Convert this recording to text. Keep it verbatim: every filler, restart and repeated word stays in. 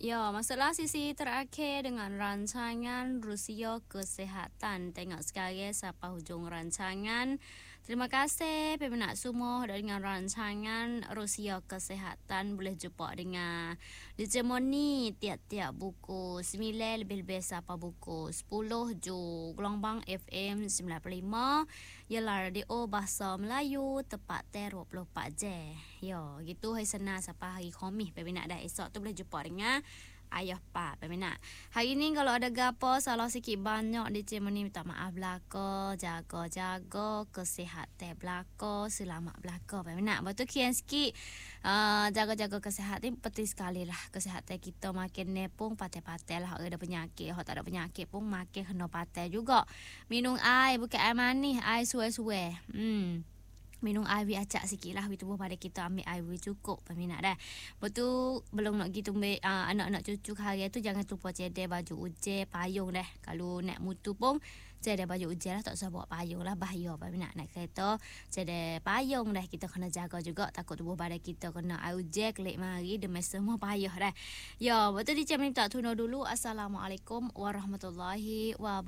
Ya, masalah sisi terakhir dengan rancangan Rusia Kesihatan. Tengok sekarang sampai hujung rancangan. Terima kasih peminat semua dengan rancangan Rusia Kesihatan. Boleh jumpa dengan D J Moni tiap-tiap buku sembilan lebih-lebih sampai buku sepuluh ju gelombang F M sembilan puluh lima. Ialah radio bahasa Melayu tepat dua puluh empat jam. Ya, gitu hari Senin sampai hari Khamis peminat dah. Esok tu boleh jumpa dengan ayah pak peminat. Hari ni kalau ada gapo salah sikit banyak D J Moni minta maaf belaka, jaga-jaga kesihatan belaka, selamat belaka peminat. Betul kian sikit uh, jaga-jaga kesihatan penting sekali lah. Kesihatan kita makin nepung patai-patai lah. Orang ada penyakit, orang tak ada penyakit pun makin kena patai juga. Minum air bukan air manis, air suai-suai. Hmm. Minum air acak sikit lah tubuh pada kita, ambil air cukup peminat dah. Betul belum nak gitu uh, anak-anak cucu hari tu jangan lupa cedek baju ujian payung dah. Kalau nak mutu pun cedek baju ujian lah, tak usah bawa payung lah, bahaya peminat. Nak kereta cedek payung dah, kita kena jaga juga takut tubuh pada kita kena air ujian kelik mari demi semua payah dah. Ya betul dia minta tuna dulu. Assalamualaikum warahmatullahi wabarakatuh.